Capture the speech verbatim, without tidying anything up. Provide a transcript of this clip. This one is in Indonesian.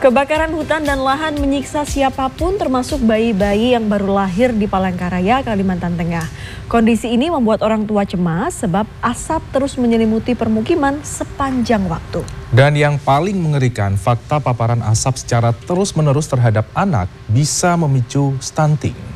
Kebakaran hutan dan lahan menyiksa siapapun termasuk bayi-bayi yang baru lahir di Palangkaraya, Kalimantan Tengah. Kondisi ini membuat orang tua cemas sebab asap terus menyelimuti permukiman sepanjang waktu. Dan yang paling mengerikan, fakta paparan asap secara terus-menerus terhadap anak bisa memicu stunting.